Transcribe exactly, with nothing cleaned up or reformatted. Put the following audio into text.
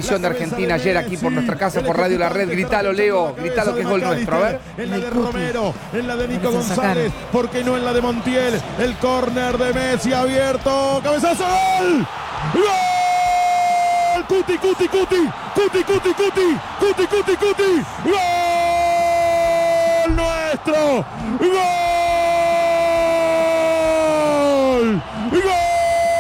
selección de Argentina ayer aquí por nuestra casa, por Radio La Red. Gritalo, Leo, gritalo que es gol nuestro, a ver. En la de Romero, en la de Nico González, ¿por qué no en la de Montiel? El córner de Messi abierto, cabezazo, ¡gol! ¡Gol! Cuti, Cuti, Cuti, Cuti, Cuti, Cuti, Cuti, Cuti, Cuti, ¡gol nuestro! ¡Gol!